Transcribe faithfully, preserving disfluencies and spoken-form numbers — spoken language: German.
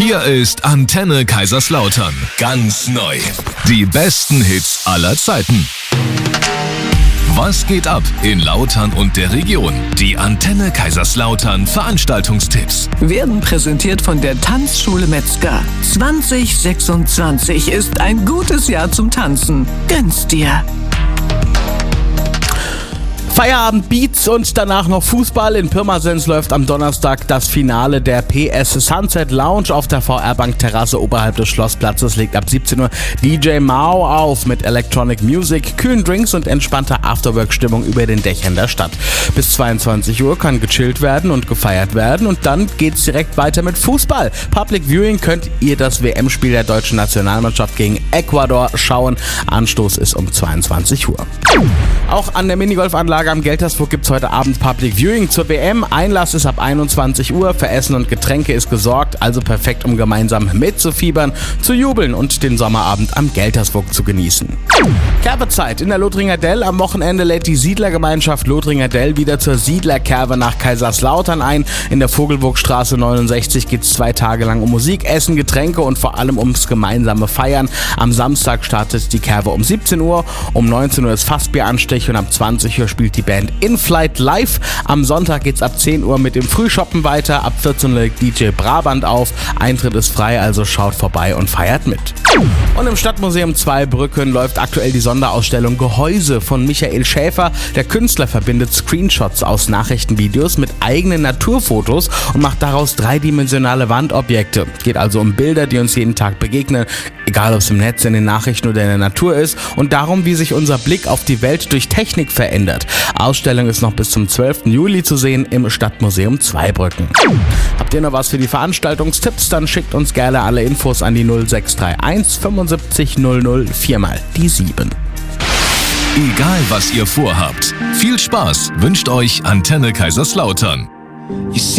Hier ist Antenne Kaiserslautern. Ganz neu. Die besten Hits aller Zeiten. Was geht ab in Lautern und der Region? Die Antenne Kaiserslautern Veranstaltungstipps. Werden präsentiert von der Tanzschule Metzger. zwanzig sechsundzwanzig ist ein gutes Jahr zum Tanzen. Gönn's dir. Feierabend Beats und danach noch Fußball. In Pirmasens läuft am Donnerstag das Finale der P S Sunset Lounge auf der V R-Bank Terrasse oberhalb des Schlossplatzes. Legt ab siebzehn Uhr D J Mao auf mit Electronic Music, kühlen Drinks und entspannter Afterwork-Stimmung über den Dächern der Stadt. Bis zweiundzwanzig Uhr kann gechillt werden und gefeiert werden und dann geht's direkt weiter mit Fußball. Public Viewing könnt ihr das W M-Spiel der deutschen Nationalmannschaft gegen Ecuador schauen. Anstoß ist um zweiundzwanzig Uhr. Auch an der Minigolfanlage am Geltersburg gibt's heute Abend Public Viewing zur W M. Einlass ist ab einundzwanzig Uhr. Für Essen und Getränke ist gesorgt, also perfekt, um gemeinsam mitzufiebern, zu jubeln und den Sommerabend am Geltersburg zu genießen. Kerbezeit in der Lothringer Dell. Am Wochenende lädt die Siedlergemeinschaft Lothringer Dell wieder zur Siedlerkerbe nach Kaiserslautern ein. In der Vogelburgstraße neunundsechzig geht's zwei Tage lang um Musik, Essen, Getränke und vor allem ums gemeinsame Feiern. Am Samstag startet die Kerbe um siebzehn Uhr. Um neunzehn Uhr ist Fassbieranstich und ab zwanzig Uhr spielt die Band In-Flight live. Am Sonntag geht's ab zehn Uhr mit dem Frühshoppen weiter. Ab vierzehn Uhr legt D J Brabant auf. Eintritt ist frei, also schaut vorbei und feiert mit. Und im Stadtmuseum Zweibrücken läuft aktuell die Sonderausstellung Gehäuse von Michael Schäfer. Der Künstler verbindet Screenshots aus Nachrichtenvideos mit eigenen Naturfotos und macht daraus dreidimensionale Wandobjekte. Geht also um Bilder, die uns jeden Tag begegnen, egal ob es im Netz, in den Nachrichten oder in der Natur ist, und darum, wie sich unser Blick auf die Welt durch Technik verändert. Ausstellung ist noch bis zum zwölften Juli zu sehen im Stadtmuseum Zweibrücken. Habt ihr noch was für die Veranstaltungstipps? Dann schickt uns gerne alle Infos an die null sechs drei eins fünfundsiebzig null null vier mal die sieben. Egal was ihr vorhabt. Viel Spaß wünscht euch Antenne Kaiserslautern.